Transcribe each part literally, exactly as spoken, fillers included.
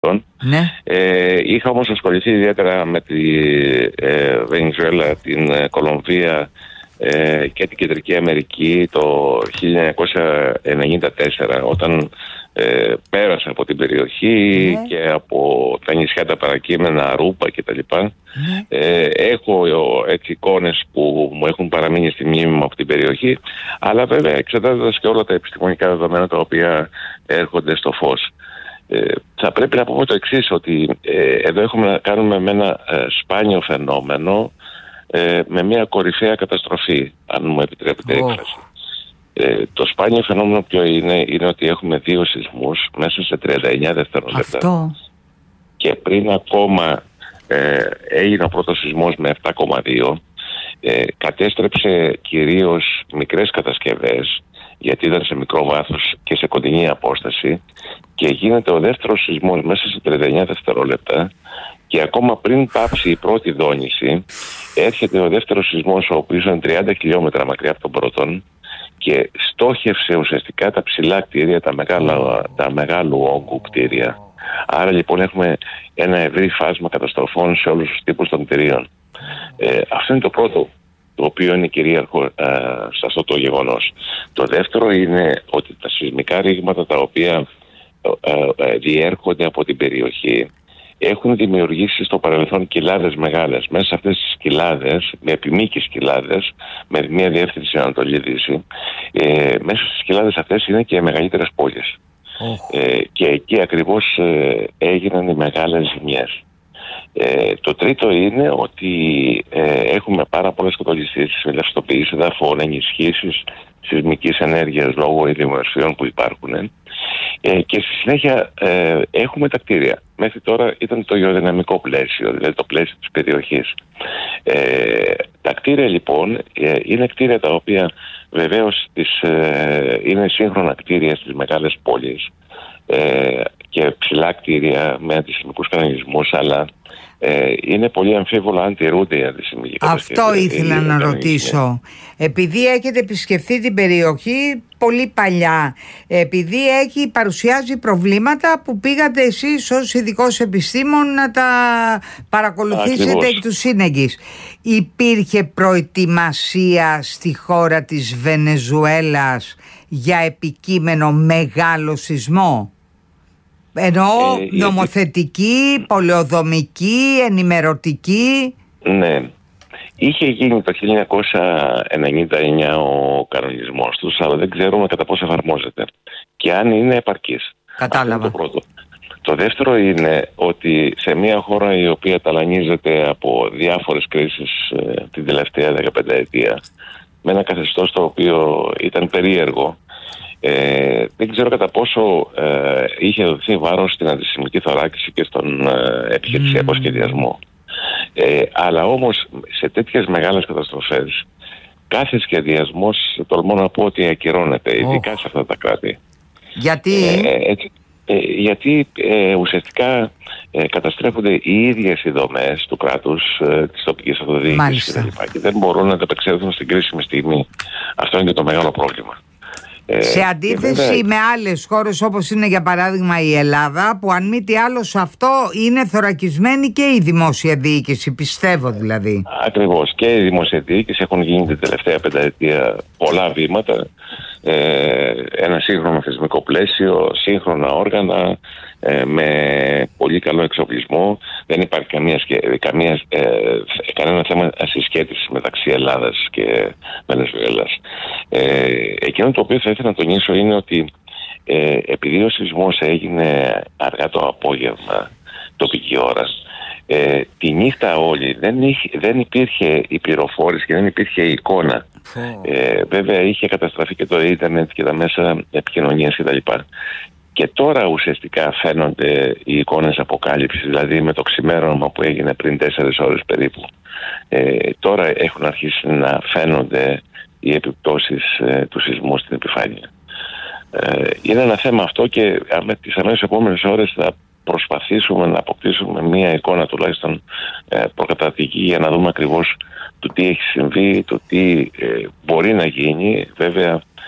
Ναι. Ε, είχα όμως ασχοληθεί ιδιαίτερα με τη ε, Βενεζουέλα, την ε, Κολομβία ε, και την Κεντρική Αμερική το χίλια εννιακόσια ενενήντα τέσσερα, όταν ε, πέρασα από την περιοχή, ναι, και από τα νησιά τα παρακείμενα, Αρούπα κτλ. Ναι. Ε, έχω έτσι εικόνες που μου έχουν παραμείνει στη μνήμη μου από την περιοχή, αλλά βέβαια εξετάζοντας και όλα τα επιστημονικά δεδομένα τα οποία έρχονται στο φως. Ε, θα πρέπει να πούμε το εξής, ότι ε, εδώ έχουμε να κάνουμε με ένα ε, σπάνιο φαινόμενο, ε, με μια κορυφαία καταστροφή, αν μου επιτρέπετε oh. έκφραση. Ε, το σπάνιο φαινόμενο ποιο είναι, είναι ότι έχουμε δύο σεισμούς μέσα σε τριάντα εννιά δευτερόλεπτα. Αυτό. Και πριν ακόμα ε, έγινε ο πρώτος σεισμός με επτά κόμμα δύο, ε, κατέστρεψε κυρίως μικρές κατασκευές, γιατί ήταν σε μικρό βάθος και σε κοντινή απόσταση, και γίνεται ο δεύτερος σεισμός μέσα σε τριάντα εννιά δευτερόλεπτα, και ακόμα πριν πάψει η πρώτη δόνηση έρχεται ο δεύτερος σεισμός, ο οποίος είναι τριάντα χιλιόμετρα μακριά από τον πρώτον και στόχευσε ουσιαστικά τα ψηλά κτίρια, τα, μεγάλα, τα μεγάλου όγκου κτίρια. Άρα λοιπόν έχουμε ένα ευρύ φάσμα καταστροφών σε όλους τους τύπους των κτιρίων. Ε, αυτό είναι το πρώτο, το οποίο είναι κυρίαρχο ε, σε αυτό το γεγονός. Το δεύτερο είναι ότι τα σεισμικά ρήγματα τα οποία ε, ε, διέρχονται από την περιοχή έχουν δημιουργήσει στο παρελθόν κοιλάδες μεγάλες. Μέσα σε αυτές τις κοιλάδες, με επιμήκεις κοιλάδες, με μια διεύθυνση Ανατολή-Δύση, ε, μέσα στις κοιλάδες αυτές είναι και οι μεγαλύτερες πόλεις. Oh. Ε, και εκεί ακριβώς ε, έγιναν οι μεγάλες ζημιές. Ε, το τρίτο είναι ότι ε, έχουμε πάρα πολλές κοτολιστήσεις, ελαστοποιήσεις εδαφών, ενισχύσεις σεισμικής ενέργειας λόγω ειδημοσίων που υπάρχουν, ε, και στη συνέχεια ε, έχουμε τα κτίρια. Μέχρι τώρα ήταν το γεωδυναμικό πλαίσιο, δηλαδή το πλαίσιο της περιοχής. Ε, τα κτίρια λοιπόν ε, είναι κτίρια τα οποία βεβαίως τις, ε, είναι σύγχρονα κτίρια στις μεγάλες πόλεις ε, και ψηλά κτίρια με αντισημικούς κανονισμούς, αλλά ε, είναι πολύ αμφίβολο αν τηρούνται οι αντισημικοί κανονισμοί. Αυτό ήθελα να ρωτήσω. Επειδή έχετε επισκεφθεί την περιοχή πολύ παλιά, επειδή έχει παρουσιάζει προβλήματα που πήγατε εσείς ως ειδικός επιστήμον να τα παρακολουθήσετε εκ του σύνεγγυς, υπήρχε προετοιμασία στη χώρα της Βενεζουέλας για επικείμενο μεγάλο σεισμό? Εννοώ ε, νομοθετική, γιατί... πολεοδομική, ενημερωτική. Ναι. Είχε γίνει το χίλια εννιακόσια ενενήντα εννιά ο κανονισμός τους, αλλά δεν ξέρουμε κατά πόσο εφαρμόζεται και αν είναι επαρκής. Κατάλαβα. Αυτό το πρώτο. Το δεύτερο είναι ότι σε μια χώρα η οποία ταλανίζεται από διάφορες κρίσεις ε, την τελευταία δεκαπενταετία, με ένα καθεστώς το οποίο ήταν περίεργο, Ε, δεν ξέρω κατά πόσο ε, είχε δοθεί βάρος στην αντισημική θωράκιση και στον ε, επιχειρησιακό mm. σχεδιασμό. Ε, αλλά όμως σε τέτοιες μεγάλες καταστροφές κάθε σχεδιασμός, τολμώ να πω ότι ακυρώνεται, oh. ειδικά σε αυτά τα κράτη. Γιατί? Ε, έτσι, ε, γιατί ε, ουσιαστικά ε, καταστρέφονται οι ίδιες οι δομές του κράτους, ε, της τοπικής αυτοδιοίκησης κλπ. Και δεν μπορούν να ανταπεξέλθουν στην κρίσιμη στιγμή. Αυτό είναι και το μεγάλο πρόβλημα. Σε αντίθεση βέβαια με άλλες χώρες όπως είναι για παράδειγμα η Ελλάδα, που αν μη τι άλλο σε αυτό είναι θωρακισμένη και η δημόσια διοίκηση, πιστεύω δηλαδή. Ακριβώς, και η δημόσια διοίκηση, έχουν γίνει την τελευταία πενταετία πολλά βήματα, ε, ένα σύγχρονο θεσμικό πλαίσιο, σύγχρονα όργανα, ε, με πολύ καλό εξοπλισμό. Δεν υπάρχει καμία, καμία, ε, κανένα θέμα συσχέτισης μεταξύ Ελλάδας και Βενεζουέλας. Ε, εκείνο το οποίο θα ήθελα να τονίσω είναι ότι ε, επειδή ο σεισμός έγινε αργά το απόγευμα τοπική ώρα, ε, τη νύχτα όλη δεν, είχε, δεν υπήρχε η πληροφόρηση και δεν υπήρχε η εικόνα. Oh. Ε, βέβαια είχε καταστραφεί και το ίντερνετ και τα μέσα επικοινωνίας κτλ. Και τώρα ουσιαστικά φαίνονται οι εικόνες αποκάλυψης, δηλαδή με το ξημέρωμα που έγινε πριν τέσσερις ώρες περίπου. Ε, τώρα έχουν αρχίσει να φαίνονται οι επιπτώσεις ε, του σεισμού στην επιφάνεια. Ε, είναι ένα θέμα αυτό και με τις αμέσως επόμενες ώρες θα προσπαθήσουμε να αποκτήσουμε μία εικόνα τουλάχιστον ε, προκαταρτική για να δούμε ακριβώς το τι έχει συμβεί, το τι ε, μπορεί να γίνει. Βέβαια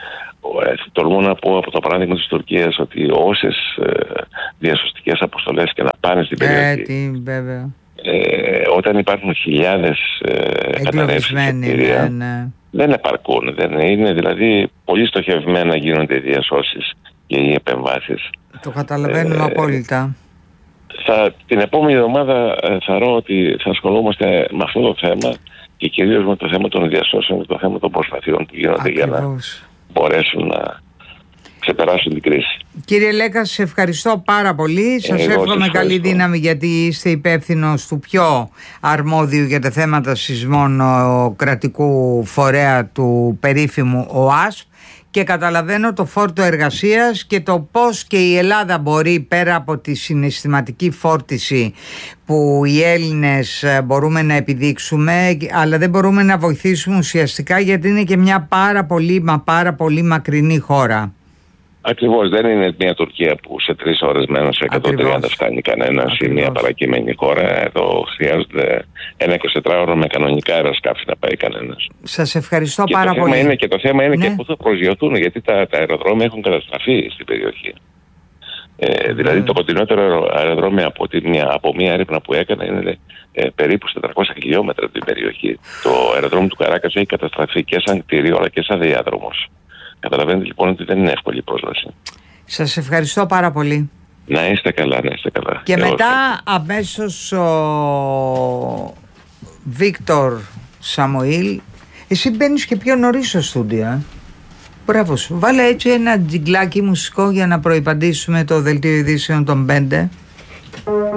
τολμώ να πω από το παράδειγμα της Τουρκίας ότι όσες ε, διασωστικές αποστολές και να πάνε στην περιοχή, ε, ε, όταν υπάρχουν χιλιάδες ε, καταρρεύσεις και κτίρια, ναι, ναι. δεν επαρκούν. Δεν είναι, δηλαδή πολύ στοχευμένα γίνονται οι διασώσεις και οι επεμβάσεις. Το καταλαβαίνουμε ε, απόλυτα. Θα, την επόμενη εβδομάδα ε, θα ρω ότι θα ασχολούμαστε με αυτό το θέμα και κυρίως με το θέμα των διασώσεων και το θέμα των προσπαθειών που γίνονται. Ακριβώς. Για να μπορέσουν να ξεπεράσουν την κρίση. Κύριε Λέκα, σας ευχαριστώ πάρα πολύ. Σας εύχομαι καλή δύναμη, γιατί είστε υπεύθυνος του πιο αρμόδιου για τα θέματα σεισμών κρατικού φορέα του περίφημου ΟΑΣΠ, και καταλαβαίνω το φόρτο εργασίας και το πώς και η Ελλάδα μπορεί, πέρα από τη συναισθηματική φόρτιση που οι Έλληνες μπορούμε να επιδείξουμε, αλλά δεν μπορούμε να βοηθήσουμε ουσιαστικά, γιατί είναι και μια πάρα πολύ μα πάρα πολύ μακρινή χώρα. Ακριβώς, δεν είναι μια Τουρκία που σε τρεις ώρες με ένα εκατόν τριάντα φτάνει κανένας, ή μια παρακείμενη χώρα. Εδώ χρειάζεται ένα εικοσιτετράωρο με κανονικά αεροσκάφη να πάει κανένας. Σας ευχαριστώ και πάρα το πολύ. Είναι, και το θέμα είναι ναι. και πού θα προσγειωθούν, γιατί τα, τα αεροδρόμια έχουν καταστραφεί στην περιοχή. Ε, δηλαδή το κοντινότερο αεροδρόμιο από, τη, μια, από μια έρευνα που έκανα είναι ε, περίπου στα τετρακόσια χιλιόμετρα από την περιοχή. Το αεροδρόμιο του Καράκας έχει καταστραφεί και σαν κτίριο αλλά και σαν διάδρομος. Καταλαβαίνετε λοιπόν ότι δεν είναι εύκολη η πρόσβαση. Σας ευχαριστώ πάρα πολύ. Να είστε καλά, να είστε καλά. Και, και μετά αμέσως ο Βίκτορ Σαμοήλ. Εσύ μπαίνεις και πιο νωρίς στο στούντιο, ε? Μπράβο σου. Βάλε έτσι ένα τζιγκλάκι μουσικό για να προϋπαντήσουμε το δελτίο ειδήσεων των πέντε.